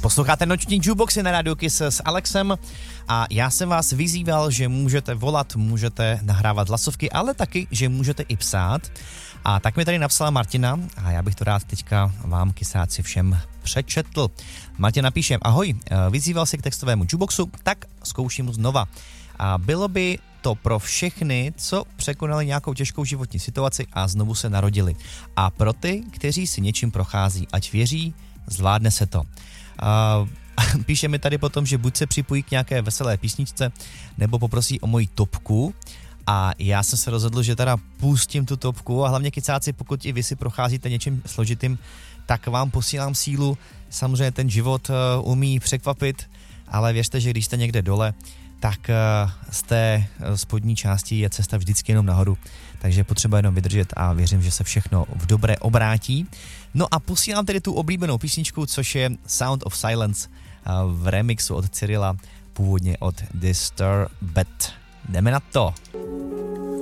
Posloucháte noční jukeboxy na Radio Kiss s Alexem a já jsem vás vyzýval, že můžete volat, můžete nahrávat hlasovky, ale taky, že můžete i psát. A tak mi tady napsala Martina a já bych to rád teďka vám, kysáci, všem přečetl. Martina píše: ahoj, vyzýval se k textovému jukeboxu, tak zkouším znova. A bylo by to pro všechny, co překonali nějakou těžkou životní situaci a znovu se narodili. A pro ty, kteří si něčím prochází, ať věří, zvládne se to. Píše mi tady potom, že buď se připojí k nějaké veselé písničce, nebo poprosí o moji topku. A já jsem se rozhodl, že teda pustím tu topku a hlavně, kycáci, pokud i vy si procházíte něčím složitým, tak vám posílám sílu. Samozřejmě ten život umí překvapit, ale věřte, že když jste někde dole, tak z té spodní části je cesta vždycky jenom nahoru. Takže potřeba jenom vydržet a věřím, že se všechno v dobré obrátí. No a posílám tedy tu oblíbenou písničku, což je Sound of Silence v remixu od Cyrila, původně od Disturbed. Jdeme na to.